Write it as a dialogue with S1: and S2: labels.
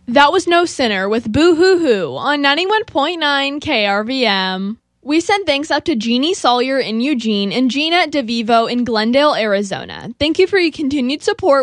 S1: That was No Sinner with Boo Hoo Hoo on 91.9 KRVM. We send thanks out to Jeannie Sawyer in Eugene and Gina DeVivo in Glendale, Arizona. Thank you for your continued support.